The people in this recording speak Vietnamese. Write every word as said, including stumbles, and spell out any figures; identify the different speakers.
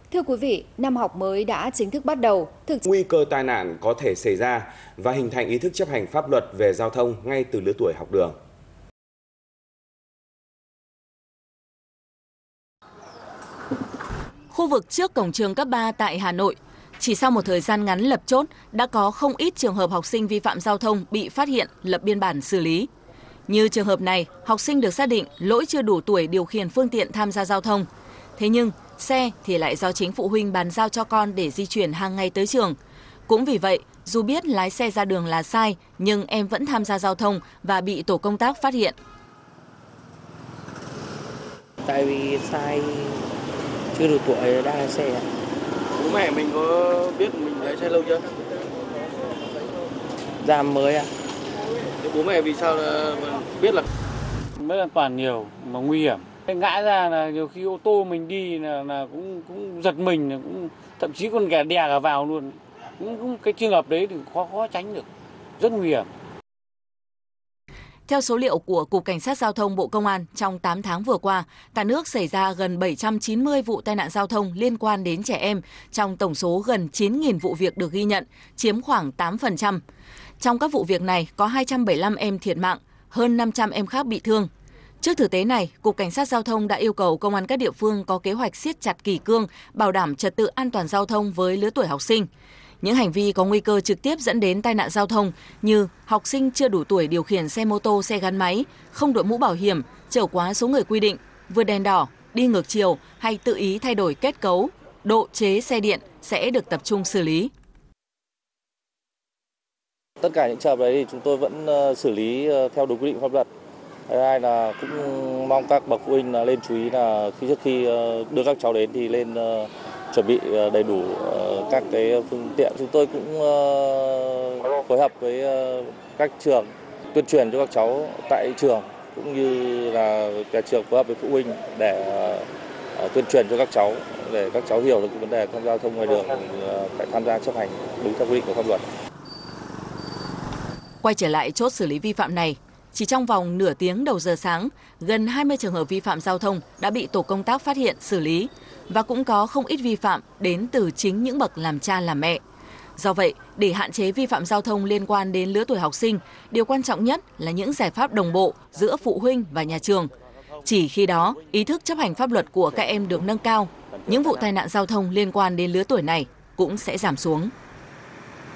Speaker 1: Thưa quý vị, năm học mới đã chính thức bắt đầu. Thực
Speaker 2: Nguy cơ tai nạn có thể xảy ra và hình thành ý thức chấp hành pháp luật về giao thông ngay từ lứa tuổi học đường.
Speaker 3: Khu vực trước cổng trường cấp ba tại Hà Nội, chỉ sau một thời gian ngắn lập chốt, đã có không ít trường hợp học sinh vi phạm giao thông bị phát hiện, lập biên bản xử lý. Như trường hợp này, học sinh được xác định lỗi chưa đủ tuổi điều khiển phương tiện tham gia giao thông. Thế nhưng, xe thì lại do chính phụ huynh bàn giao cho con để di chuyển hàng ngày tới trường. Cũng vì vậy, dù biết lái xe ra đường là sai, nhưng em vẫn tham gia giao thông và bị tổ công tác phát hiện.
Speaker 4: Tại vì sai chưa đủ tuổi đang lái xe.
Speaker 5: Bố mẹ mình có biết mình lái xe lâu chưa?
Speaker 4: Dạ mới ạ.
Speaker 5: Thế bố mẹ vì sao là biết là
Speaker 6: mất an toàn nhiều mà nguy hiểm. Ngã ra là nhiều khi ô tô mình đi là, là cũng cũng giật mình, cũng thậm chí còn đè đè cả vào luôn. Cũng, cũng cái trường hợp đấy thì khó khó tránh được, rất nguy hiểm.
Speaker 3: Theo số liệu của Cục Cảnh sát Giao thông Bộ Công an, trong tám tháng vừa qua, cả nước xảy ra gần bảy trăm chín mươi vụ tai nạn giao thông liên quan đến trẻ em, trong tổng số gần chín nghìn vụ việc được ghi nhận, chiếm khoảng tám phần trăm. Trong các vụ việc này, có hai trăm bảy mươi lăm em thiệt mạng, hơn năm trăm em khác bị thương. Trước thực tế này, Cục Cảnh sát Giao thông đã yêu cầu công an các địa phương có kế hoạch siết chặt kỷ cương, bảo đảm trật tự an toàn giao thông với lứa tuổi học sinh. Những hành vi có nguy cơ trực tiếp dẫn đến tai nạn giao thông như học sinh chưa đủ tuổi điều khiển xe mô tô, xe gắn máy, không đội mũ bảo hiểm, chở quá số người quy định, vượt đèn đỏ, đi ngược chiều hay tự ý thay đổi kết cấu, độ chế xe điện sẽ được tập trung xử lý.
Speaker 4: Tất cả những trường hợp đấy thì chúng tôi vẫn xử lý theo đúng quy định pháp luật. Thứ hai là cũng mong các bậc phụ huynh là lên chú ý là khi trước khi đưa các cháu đến thì lên chuẩn bị đầy đủ các cái phương tiện. Chúng tôi cũng phối hợp với các trường tuyên truyền cho các cháu tại trường cũng như là nhà trường phối hợp với phụ huynh để tuyên truyền cho các cháu để các cháu hiểu được cái vấn đề tham gia giao thông ngoài đường phải tham gia chấp hành đúng theo quy định của pháp luật.
Speaker 3: Quay trở lại chốt xử lý vi phạm này, chỉ trong vòng nửa tiếng đầu giờ sáng, gần hai mươi trường hợp vi phạm giao thông đã bị tổ công tác phát hiện xử lý và cũng có không ít vi phạm đến từ chính những bậc làm cha làm mẹ. Do vậy, để hạn chế vi phạm giao thông liên quan đến lứa tuổi học sinh, điều quan trọng nhất là những giải pháp đồng bộ giữa phụ huynh và nhà trường. Chỉ khi đó, ý thức chấp hành pháp luật của các em được nâng cao, những vụ tai nạn giao thông liên quan đến lứa tuổi này cũng sẽ giảm xuống.